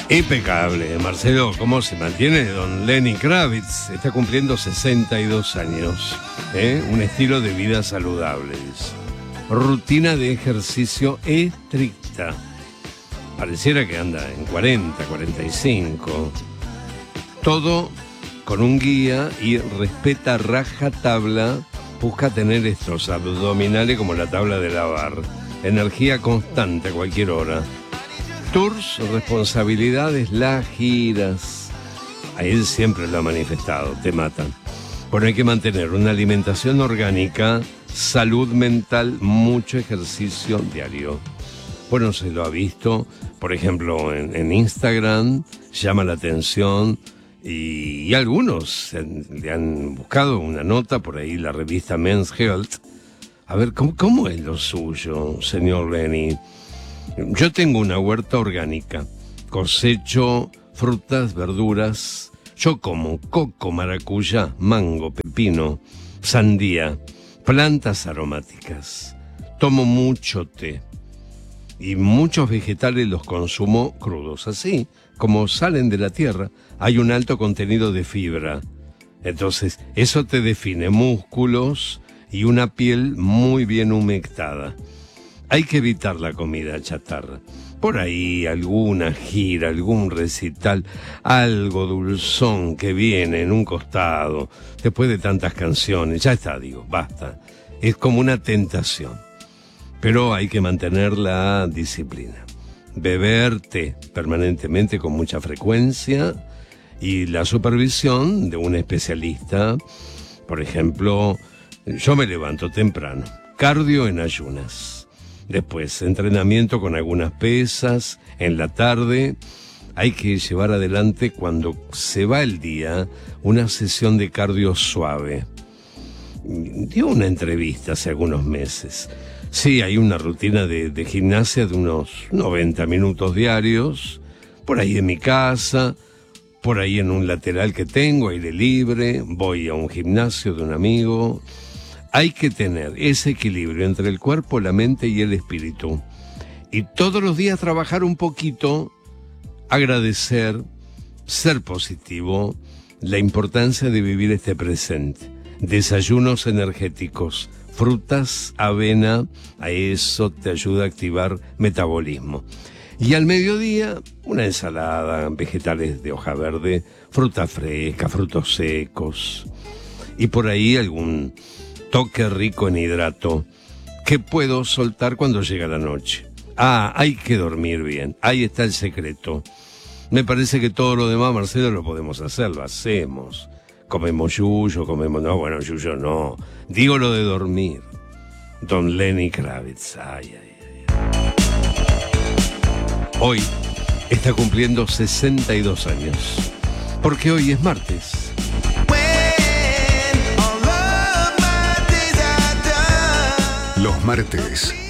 Impecable, Marcelo, ¿cómo se mantiene? Don Lenny Kravitz está cumpliendo 62 años. Un estilo de vida saludable, dice. Rutina de ejercicio estricta. Pareciera que anda en 40, 45. Todo con un guía y respeta rajatabla. Busca tener estos abdominales como la tabla de lavar. Energía constante a cualquier hora. Tours, responsabilidades, las giras. A él siempre lo ha manifestado, te matan. Bueno, hay que mantener una alimentación orgánica, salud mental, mucho ejercicio diario. Bueno, se lo ha visto, por ejemplo, en Instagram, llama la atención y algunos le han buscado una nota por ahí, la revista Men's Health. A ver, ¿cómo es lo suyo, señor Lenny? Yo tengo una huerta orgánica, cosecho frutas, verduras, yo como coco, maracuyá, mango, pepino, sandía, plantas aromáticas, tomo mucho té y muchos vegetales los consumo crudos, así como salen de la tierra, hay un alto contenido de fibra, entonces eso te define músculos y una piel muy bien humectada. Hay que evitar la comida chatarra. Por ahí alguna gira, algún recital, algo dulzón que viene en un costado, después de tantas canciones, ya está, digo, basta. Es como una tentación. Pero hay que mantener la disciplina. Beber té permanentemente con mucha frecuencia y la supervisión de un especialista. Por ejemplo, yo me levanto temprano, cardio en ayunas. Después, entrenamiento con algunas pesas. En la tarde hay que llevar adelante, cuando se va el día, una sesión de cardio suave. Dio una entrevista hace algunos meses. Sí, hay una rutina de gimnasia de unos 90 minutos diarios, por ahí en mi casa, por ahí en un lateral que tengo, aire libre, voy a un gimnasio de un amigo. Hay que tener ese equilibrio entre el cuerpo, la mente y el espíritu. Y todos los días trabajar un poquito, agradecer, ser positivo, la importancia de vivir este presente. Desayunos energéticos, frutas, avena, a eso te ayuda a activar metabolismo. Y al mediodía, una ensalada, vegetales de hoja verde, fruta fresca, frutos secos. Y por ahí algún toque rico en hidrato que puedo soltar cuando llega la noche. Hay que dormir bien, ahí está el secreto. Me parece que todo lo demás, Marcelo, lo podemos hacer, lo hacemos. Comemos yuyo, no, bueno, yuyo no. Digo lo de dormir. Don Lenny Kravitz, ay. Hoy está cumpliendo 62 años, porque hoy es martes. Los martes